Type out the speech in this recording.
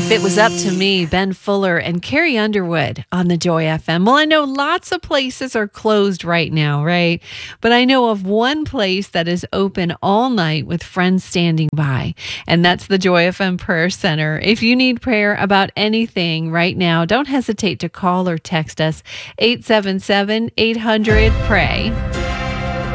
If it was up to me, Ben Fuller and Carrie Underwood on the Joy FM. Well, I know lots of places are closed right now, right? But I know of one place that is open all night with friends standing by, and that's the Joy FM Prayer Center. If you need prayer about anything right now, don't hesitate to call or text us 877-800-PRAY.